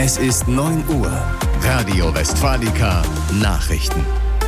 Es ist 9 Uhr. Radio Westfalica Nachrichten.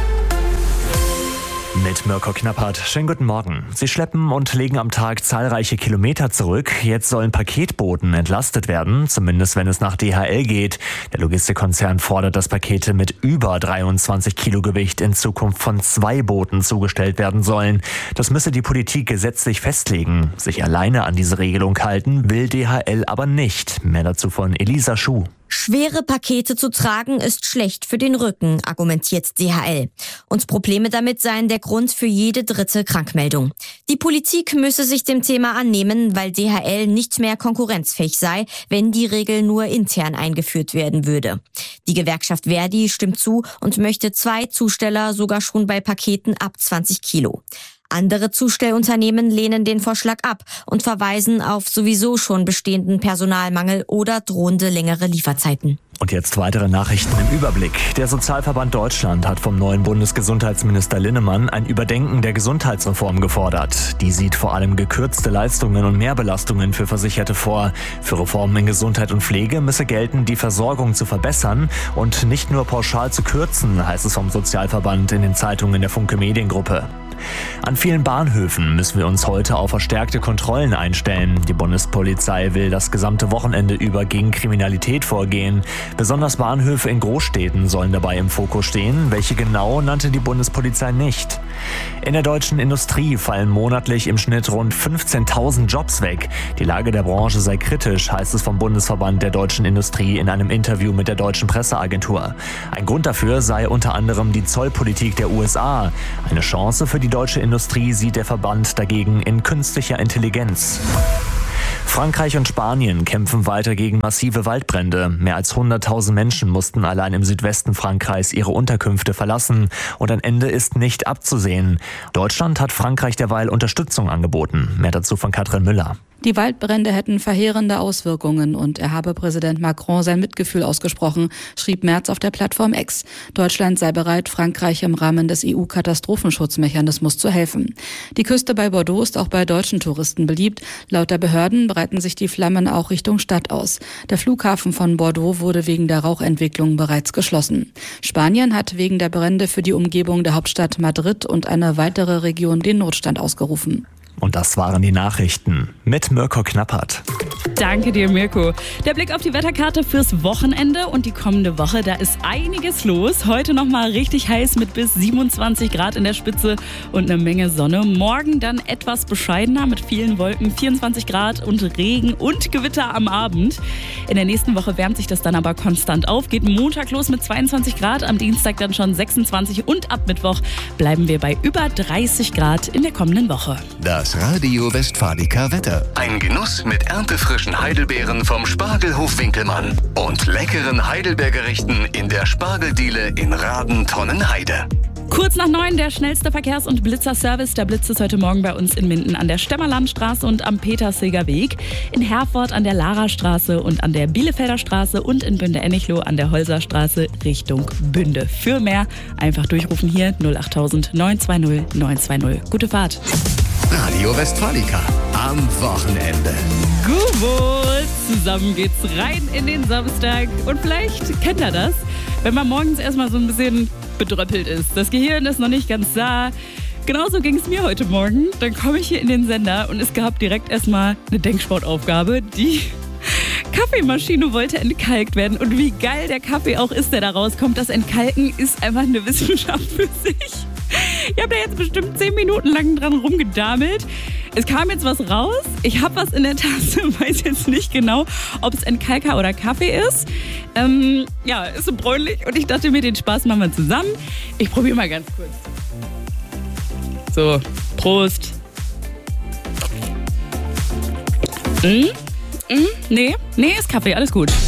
Mit Mirko Knappert. Schönen guten Morgen. Sie schleppen und legen am Tag zahlreiche Kilometer zurück. Jetzt sollen Paketboten entlastet werden, zumindest wenn es nach DHL geht. Der Logistikkonzern fordert, dass Pakete mit über 23 Kilo Gewicht in Zukunft von 2 Booten zugestellt werden sollen. Das müsse die Politik gesetzlich festlegen. Sich alleine an diese Regelung halten will DHL aber nicht. Mehr dazu von Elisa Schuh. Schwere Pakete zu tragen ist schlecht für den Rücken, argumentiert DHL. Und Probleme damit seien der Grund für jede dritte Krankmeldung. Die Politik müsse sich dem Thema annehmen, weil DHL nicht mehr konkurrenzfähig sei, wenn die Regel nur intern eingeführt werden würde. Die Gewerkschaft Verdi stimmt zu und möchte 2 Zusteller sogar schon bei Paketen ab 20 Kilo. Andere Zustellunternehmen lehnen den Vorschlag ab und verweisen auf sowieso schon bestehenden Personalmangel oder drohende längere Lieferzeiten. Und jetzt weitere Nachrichten im Überblick. Der Sozialverband Deutschland hat vom neuen Bundesgesundheitsminister Linnemann ein Überdenken der Gesundheitsreform gefordert. Die sieht vor allem gekürzte Leistungen und Mehrbelastungen für Versicherte vor. Für Reformen in Gesundheit und Pflege müsse gelten, die Versorgung zu verbessern und nicht nur pauschal zu kürzen, heißt es vom Sozialverband in den Zeitungen der Funke Mediengruppe. An vielen Bahnhöfen müssen wir uns heute auf verstärkte Kontrollen einstellen. Die Bundespolizei will das gesamte Wochenende über gegen Kriminalität vorgehen. Besonders Bahnhöfe in Großstädten sollen dabei im Fokus stehen. Welche genau, nannte die Bundespolizei nicht. In der deutschen Industrie fallen monatlich im Schnitt rund 15.000 Jobs weg. Die Lage der Branche sei kritisch, heißt es vom Bundesverband der deutschen Industrie in einem Interview mit der deutschen Presseagentur. Ein Grund dafür sei unter anderem die Zollpolitik der USA. Eine Chance für die deutsche Industrie sieht der Verband dagegen in künstlicher Intelligenz. Frankreich und Spanien kämpfen weiter gegen massive Waldbrände. Mehr als 100.000 Menschen mussten allein im Südwesten Frankreichs ihre Unterkünfte verlassen und ein Ende ist nicht abzusehen. Deutschland hat Frankreich derweil Unterstützung angeboten. Mehr dazu von Katrin Müller. Die Waldbrände hätten verheerende Auswirkungen und er habe Präsident Macron sein Mitgefühl ausgesprochen, schrieb Merz auf der Plattform X. Deutschland sei bereit, Frankreich im Rahmen des EU-Katastrophenschutzmechanismus zu helfen. Die Küste bei Bordeaux ist auch bei deutschen Touristen beliebt. Laut der Behörden breiten sich die Flammen auch Richtung Stadt aus. Der Flughafen von Bordeaux wurde wegen der Rauchentwicklung bereits geschlossen. Spanien hat wegen der Brände für die Umgebung der Hauptstadt Madrid und eine weitere Region den Notstand ausgerufen. Und das waren die Nachrichten mit Mirko Knappert. Danke dir, Mirko. Der Blick auf die Wetterkarte fürs Wochenende und die kommende Woche, da ist einiges los. Heute nochmal richtig heiß mit bis 27 Grad in der Spitze und eine Menge Sonne. Morgen dann etwas bescheidener mit vielen Wolken, 24 Grad und Regen und Gewitter am Abend. In der nächsten Woche wärmt sich das dann aber konstant auf. Geht Montag los mit 22 Grad, am Dienstag dann schon 26 und ab Mittwoch bleiben wir bei über 30 Grad in der kommenden Woche. Das Radio Westfalica Wetter. Ein Genuss mit erntefrischen Heidelbeeren vom Spargelhof Winkelmann und leckeren Heidelbeergerichten in der Spargeldiele in Raden-Tonnenheide. Kurz nach 9 der schnellste Verkehrs- und Blitzerservice. Der Blitz ist heute Morgen bei uns in Minden an der Stemmerlandstraße und am Petersilger Weg, in Herford an der Larastraße und an der Bielefelder Straße und in Bünde-Ennichloh an der Holserstraße Richtung Bünde. Für mehr einfach durchrufen hier 08000 920 920. Gute Fahrt. Radio Westfalica am Wochenende. Gut, zusammen geht's rein in den Samstag. Und vielleicht kennt ihr das, wenn man morgens erstmal so ein bisschen bedröppelt ist. Das Gehirn ist noch nicht ganz da. Genauso ging es mir heute Morgen. Dann komme ich hier in den Sender und es gab direkt erstmal eine Denksportaufgabe. Die Kaffeemaschine wollte entkalkt werden. Und wie geil der Kaffee auch ist, der da rauskommt. Das Entkalken ist einfach eine Wissenschaft für sich. Ich habe da jetzt bestimmt 10 Minuten lang dran rumgedamelt. Es kam jetzt was raus. Ich habe was in der Tasse, weiß jetzt nicht genau, ob es Entkalker oder Kaffee ist. Ist so bräunlich und ich dachte mir, den Spaß machen wir zusammen. Ich probiere mal ganz kurz. So, Prost. Nee, ist Kaffee, alles gut.